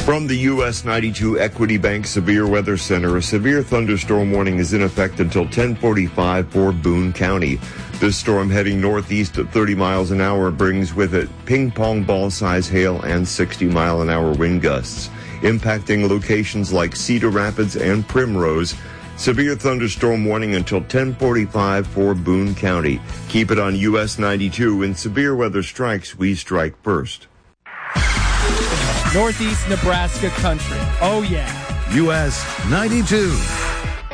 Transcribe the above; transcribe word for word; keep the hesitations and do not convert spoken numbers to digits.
From the U S ninety-two Equity Bank Severe Weather Center, a severe thunderstorm warning is in effect until ten forty-five for Boone County. This storm heading northeast at thirty miles an hour brings with it ping-pong ball-size hail and sixty mile an hour wind gusts, impacting locations like Cedar Rapids and Primrose. Severe thunderstorm warning until ten forty-five for Boone County. Keep it on U S ninety-two. When severe weather strikes, we strike first. Northeast Nebraska country. Oh, yeah. U S ninety-two.